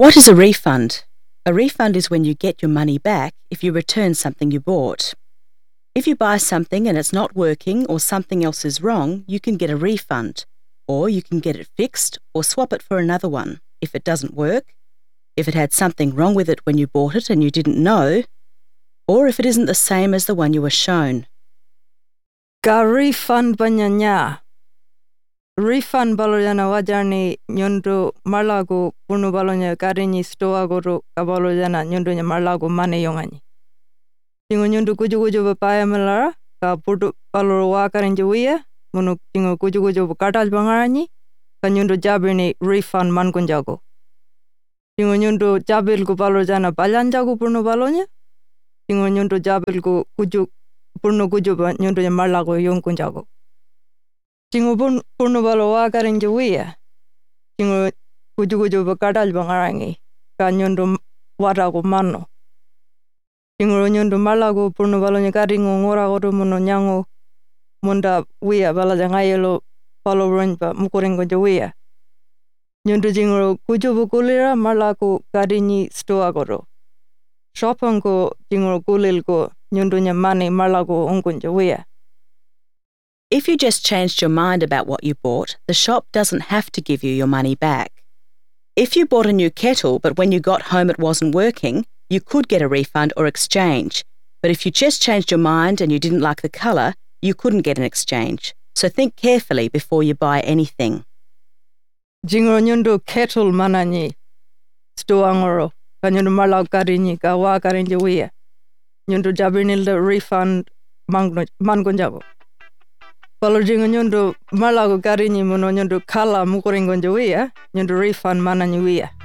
What is a refund? A refund is when you get your money back if you return something you bought. If you buy something and it's not working or something else is wrong, you can get a refund, or you can get it fixed or swap it for another one if it doesn't work, if it had something wrong with it when you bought it and you didn't know, or if it isn't the same as the one you were shown. Ka refund banyanya. Refund balojana wajarni nyundu marlagu punu balonya karini stoa guru kabalojana nyundu nya marlagu mane yongani. Tingo nyundu kuju bapaya melara ka putu baloro wakarin juwiya munu tingo kuju katal bangarani ka nyundu jabini refund mankunjago. Tingo nyundu jabil ku balojana balanjagu punu balonya. Tingo nyundu jabil ku punu kuju nyundu nya marlagu yongkunjago. Tingo purno balo wakarin juwiya. Tingo kuju bakatal bangarangi. Ka nyundu warago mano. Tingo nyundu malago purno balo nyakaringo ngora godo muno nyango munda wiya bala jangayelo balo ronpa mukuringo juwiya. Nyundu tingo kuju bukulira malago karini stoa godo. Shopango tingo kulilgo nyundu nyamani malago ongkun juwiya. If you just changed your mind about what you bought, the shop doesn't have to give you your money back. If you bought a new kettle but when you got home it wasn't working, you could get a refund or exchange. But if you just changed your mind and you didn't like the colour, you couldn't get an exchange. So think carefully before you buy anything. Jingo nyundu kettle manani stoangoro ka nyundu malau karini ka wa karin juwiya. Nyundu jabinil the refund mangonjago. Kalau jingo nyundu malago karini muno nyundu kala mukuringon juwiya, nyundu refund manani wiya.